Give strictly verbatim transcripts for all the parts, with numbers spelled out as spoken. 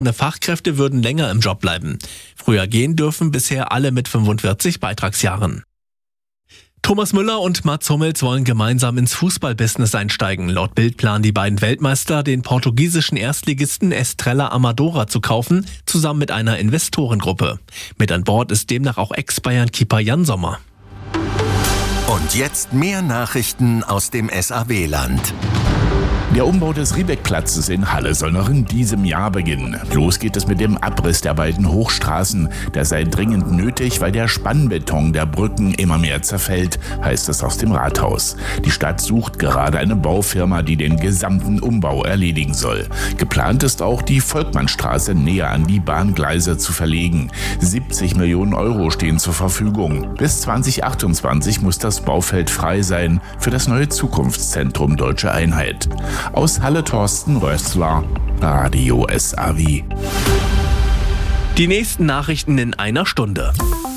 Fachkräfte würden länger im Job bleiben. Früher gehen dürfen bisher alle mit fünfundvierzig Beitragsjahren. Thomas Müller und Mats Hummels wollen gemeinsam ins Fußballbusiness einsteigen. Laut Bild planen die beiden Weltmeister, den portugiesischen Erstligisten Estrela Amadora zu kaufen, zusammen mit einer Investorengruppe. Mit an Bord ist demnach auch Ex-Bayern-Keeper Jan Sommer. Und jetzt mehr Nachrichten aus dem S A W-Land. Der Umbau des Riebeck-Platzes in Halle soll noch in diesem Jahr beginnen. Los geht es mit dem Abriss der beiden Hochstraßen. Der sei dringend nötig, weil der Spannbeton der Brücken immer mehr zerfällt, heißt es aus dem Rathaus. Die Stadt sucht gerade eine Baufirma, die den gesamten Umbau erledigen soll. Geplant ist auch, die Volkmannstraße näher an die Bahngleise zu verlegen. siebzig Millionen Euro stehen zur Verfügung. Bis zwanzig achtundzwanzig muss das Baufeld frei sein für das neue Zukunftszentrum Deutsche Einheit. Aus Halle Thorsten Rössler, Radio S A W. Die nächsten Nachrichten in einer Stunde.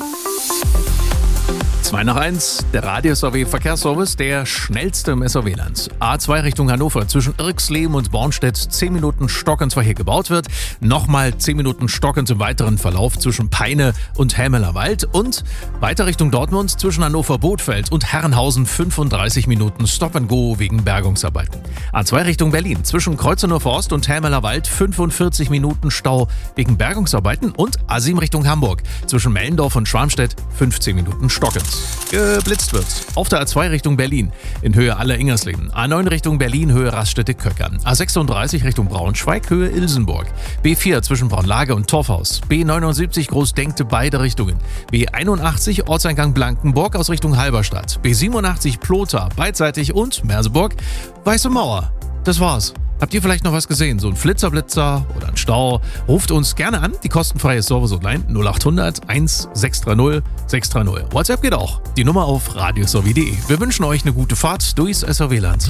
zwei nach eins, der Radio S A W Verkehrsservice, der schnellste im S A W-Land. A zwei Richtung Hannover, zwischen Irxleben und Bornstedt zehn Minuten stockend, weil hier gebaut wird. Nochmal zehn Minuten stockend im weiteren Verlauf zwischen Peine und Hämelerwald. Und weiter Richtung Dortmund, zwischen Hannover-Bothfeld und Herrenhausen fünfunddreißig Minuten Stop and Go wegen Bergungsarbeiten. A zwei Richtung Berlin, zwischen Kreuznach Forst und Hämelerwald fünfundvierzig Minuten Stau wegen Bergungsarbeiten. Und A sieben Richtung Hamburg, zwischen Mellendorf und Schwarmstedt fünfzehn Minuten stockend. Geblitzt wird. Auf der A zwei Richtung Berlin in Höhe Aller-Ingersleben. A neun Richtung Berlin, Höhe Raststätte-Köckern. A sechsunddreißig Richtung Braunschweig, Höhe Ilsenburg. B vier zwischen Braunlage und Torfhaus. B neunundsiebzig Großdenkte beide Richtungen. B einundachtzig Ortseingang Blankenburg aus Richtung Halberstadt. B siebenundachtzig Plotha beidseitig und Merseburg, Weiße Mauer. Das war's. Habt ihr vielleicht noch was gesehen? So ein Flitzerblitzer oder ein Stau? Ruft uns gerne an. Die kostenfreie Service-Hotline null achthundert eins sechs drei null sechs drei null. WhatsApp geht auch. Die Nummer auf radio s a w punkt d e. Wir wünschen euch eine gute Fahrt durchs S A W-Land.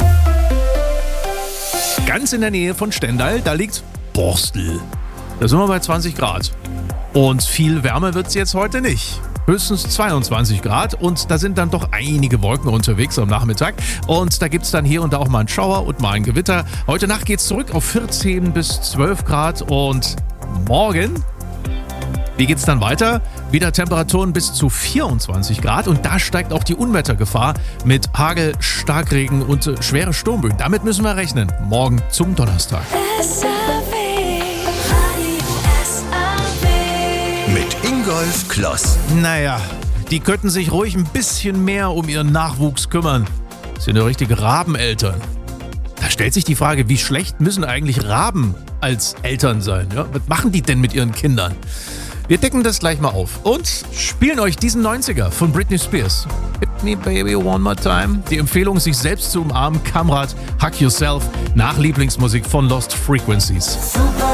Ganz in der Nähe von Stendal, da liegt Borstel. Da sind wir bei zwanzig Grad. Und viel wärmer wird's jetzt heute nicht. Höchstens zweiundzwanzig Grad und da sind dann doch einige Wolken unterwegs am Nachmittag und da gibt's dann hier und da auch mal einen Schauer und mal ein Gewitter. Heute Nacht geht's zurück auf vierzehn bis zwölf Grad und morgen, wie geht's dann weiter? Wieder Temperaturen bis zu vierundzwanzig Grad und da steigt auch die Unwettergefahr mit Hagel, Starkregen und äh, schwere Sturmböen. Damit müssen wir rechnen. Morgen zum Donnerstag. Mit Ingolf Kloss. Naja, die könnten sich ruhig ein bisschen mehr um ihren Nachwuchs kümmern. Das sind ja richtige Rabeneltern. Da stellt sich die Frage, wie schlecht müssen eigentlich Raben als Eltern sein? Ja? Was machen die denn mit ihren Kindern? Wir decken das gleich mal auf und spielen euch diesen neunziger von Britney Spears. Hit me baby one more time. Die Empfehlung, sich selbst zu umarmen, Kamrat, Hug Yourself, nach Lieblingsmusik von Lost Frequencies. Super